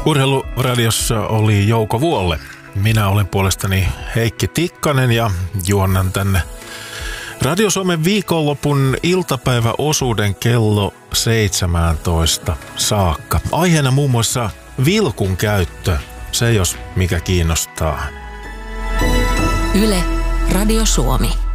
Urheiluradiossa oli Jouko Vuolle. Minä olen puolestani Heikki Tikkanen ja juonnan tänne Radio Suomen viikonlopun iltapäiväosuuden kello 17 saakka. Aiheena muun muassa vilkun käyttö, se jos mikä kiinnostaa. Yle, Radio Suomi.